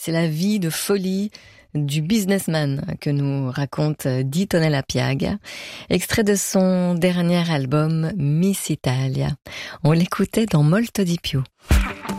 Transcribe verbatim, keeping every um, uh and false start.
C'est la vie de folie du businessman que nous raconte Di Tonella Piag, extrait de son dernier album Miss Italia. On l'écoutait dans Molto di più.